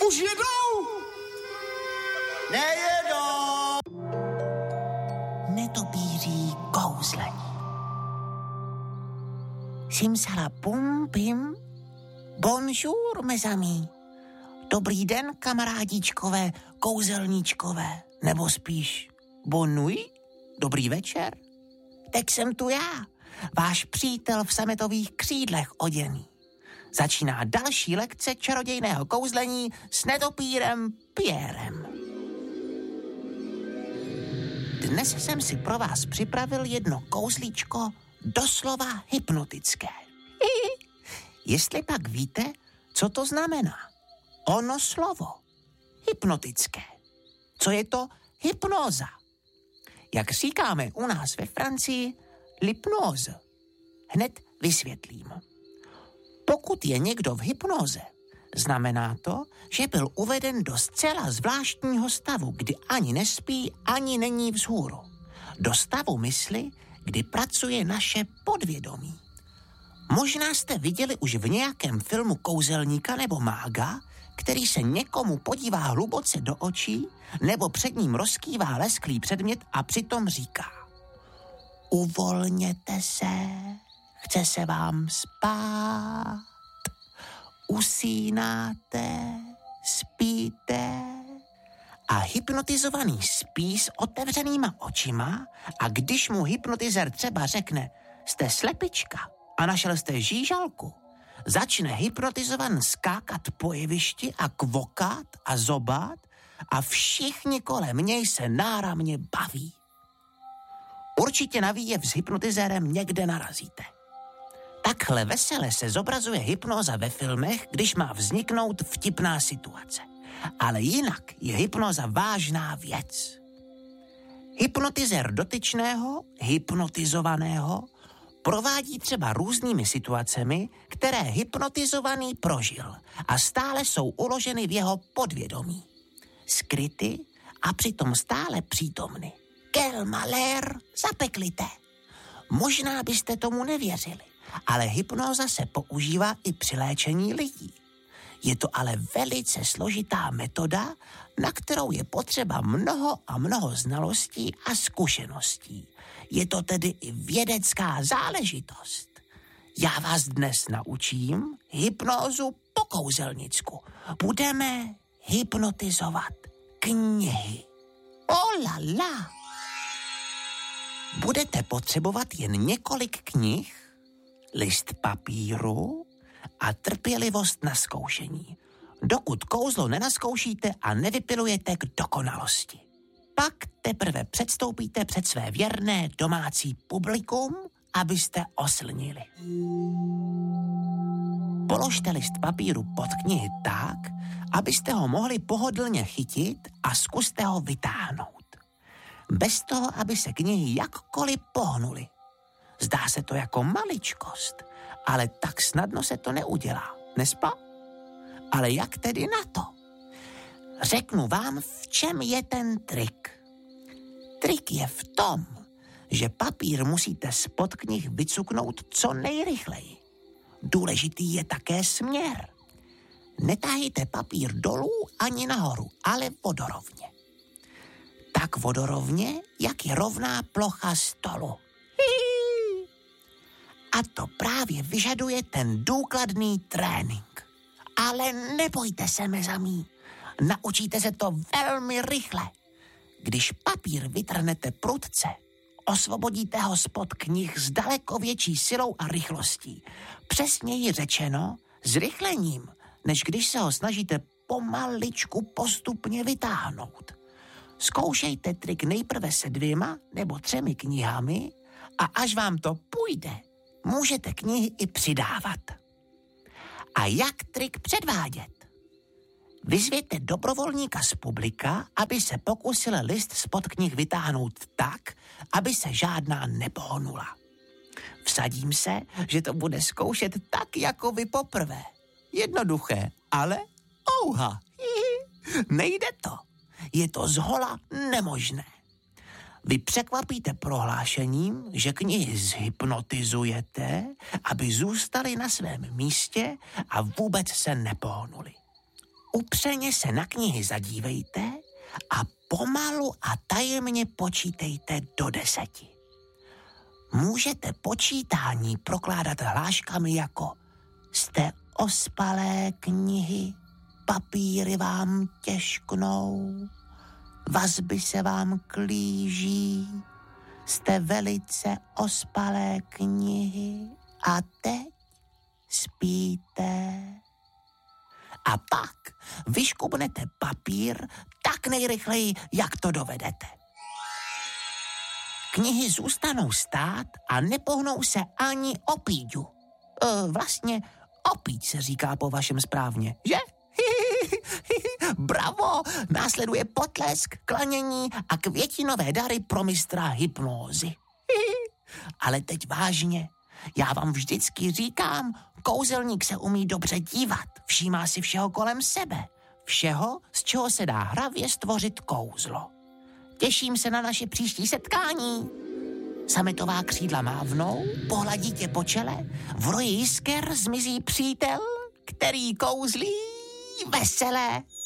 Už jedou! Nejedou! Netopíří kouzlení. Simsala pum pim. Bonjour, mes amis. Dobrý den, kamarádičkové, kouzelníčkové. Nebo spíš bon nuit, dobrý večer. Tak jsem tu já, váš přítel v sametových křídlech oděný. Začíná další lekce čarodějného kouzlení s netopírem Pierrem. Dnes jsem si pro vás připravil jedno kouzlíčko doslova hypnotické. Jestli pak víte, co to znamená? Ono slovo. Hypnotické. Co je to hypnóza? Jak říkáme u nás ve Francii, l'hypnose. Hned vysvětlím. Pokud je někdo v hypnoze, znamená to, že byl uveden do zcela zvláštního stavu, kdy ani nespí, ani není vzhůru. Do stavu mysli, kdy pracuje naše podvědomí. Možná jste viděli už v nějakém filmu kouzelníka nebo mága, který se někomu podívá hluboce do očí nebo před ním rozkývá lesklý předmět a přitom říká: uvolněte se, chce se vám spát, usínáte, spíte. A hypnotizovaný spí s otevřenýma očima a když mu hypnotizér třeba řekne: jste slepička a našel jste žížalku, začne hypnotizovan skákat po jevišti a kvokat a zobat a všichni kolem něj se náramně baví. Určitě na výjev s hypnotizérem někde narazíte. Takhle vesele se zobrazuje hypnóza ve filmech, když má vzniknout vtipná situace. Ale jinak je hypnoza vážná věc. Hypnotizér dotyčného, hypnotizovaného, provádí třeba různými situacemi, které hypnotizovaný prožil a stále jsou uloženy v jeho podvědomí. Skryty a přitom stále přítomny. Quel malheur, zapeklité. Možná byste tomu nevěřili, ale hypnóza se používá i při léčení lidí. Je to ale velice složitá metoda, na kterou je potřeba mnoho a mnoho znalostí a zkušeností. Je to tedy i vědecká záležitost. Já vás dnes naučím hypnózu po kouzelnicku. Budeme hypnotizovat knihy. Oh la la! Budete potřebovat jen několik knih, list papíru a trpělivost na zkoušení, dokud kouzlo nenaskoušíte a nevypilujete k dokonalosti. Pak teprve předstoupíte před své věrné domácí publikum, abyste oslnili. Položte list papíru pod knihy tak, abyste ho mohli pohodlně chytit a zkuste ho vytáhnout. Bez toho, aby se knihy jakkoliv pohnuly. Zdá se to jako maličkost, ale tak snadno se to neudělá, nespa? Ale jak tedy na to? Řeknu vám, v čem je ten trik. Trik je v tom, že papír musíte spod knih vycuknout co nejrychleji. Důležitý je také směr. Netahejte papír dolů ani nahoru, ale vodorovně. Tak vodorovně, jak je rovná plocha stolu. A to právě vyžaduje ten důkladný trénink. Ale nebojte se, mezamí. Naučíte se to velmi rychle. Když papír vytrhnete prudce, osvobodíte ho spod knih s daleko větší silou a rychlostí. Přesněji řečeno, s rychlením, než když se ho snažíte pomaličku postupně vytáhnout. Zkoušejte trik nejprve se 2 nebo 3 knihami a až vám to půjde, můžete knihy i přidávat. A jak trik předvádět? Vyzvěte dobrovolníka z publika, aby se pokusil list spod knih vytáhnout tak, aby se žádná nepohnula. Vsadím se, že to bude zkoušet tak, jako vy poprvé. Jednoduché, ale ouha. Nejde to. Je to zhola nemožné. Vy překvapíte prohlášením, že knihy zhypnotizujete, aby zůstaly na svém místě a vůbec se nepohnuli. Upřeně se na knihy zadívejte a pomalu a tajemně počítejte do 10. Můžete počítání prokládat hláškami jako jste ospalé knihy, papíry vám těžknou, vazby se vám klíží, jste velice ospalé knihy a teď spíte. A pak vyškubnete papír tak nejrychleji, jak to dovedete. Knihy zůstanou stát a nepohnou se ani o píďu. Vlastně opíď se říká po vašem správně, že? Bravo! Následuje potlesk, klanění a květinové dary pro mistra hypnózy. Ale teď vážně, já vám vždycky říkám, kouzelník se umí dobře dívat, všímá si všeho kolem sebe. Všeho, z čeho se dá hravě stvořit kouzlo. Těším se na naše příští setkání. Sametová křídla mávnou, pohladí tě po čele, v roji jisker zmizí přítel, který kouzlí veselé.